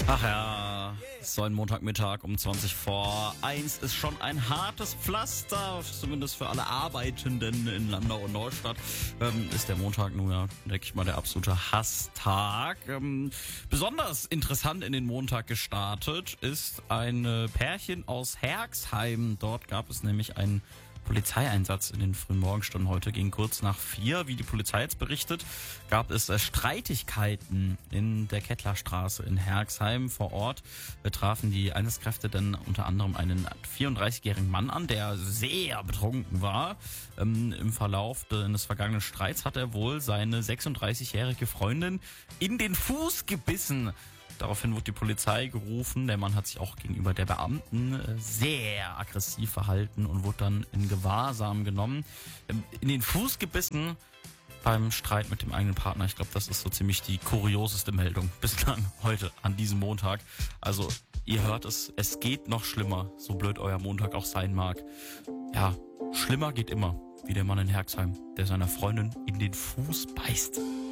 Ach ja, so ein Montagmittag um 20 vor 1 ist schon ein hartes Pflaster, zumindest für alle Arbeitenden in Landau und Neustadt. Ist der Montag nun ja, denke ich mal, der absolute Hasstag. Besonders interessant in den Montag gestartet ist ein Pärchen aus Herxheim. Dort gab es nämlich einen Polizeieinsatz in den frühen Morgenstunden heute gegen kurz nach 4. Wie die Polizei jetzt berichtet, gab es Streitigkeiten in der Kettlerstraße in Herxheim. Vor Ort trafen die Einsatzkräfte dann unter anderem einen 34-jährigen Mann an, der sehr betrunken war. Im Verlauf des vergangenen Streits hat er wohl seine 36-jährige Freundin in den Fuß gebissen. Daraufhin wurde die Polizei gerufen. Der Mann hat sich auch gegenüber der Beamten sehr aggressiv verhalten und wurde dann in Gewahrsam genommen. In den Fuß gebissen beim Streit mit dem eigenen Partner. Ich glaube, das ist so ziemlich die kurioseste Meldung bislang heute an diesem Montag. Also ihr hört es, es geht noch schlimmer, so blöd euer Montag auch sein mag. Ja, schlimmer geht immer, wie der Mann in Herxheim, der seiner Freundin in den Fuß beißt.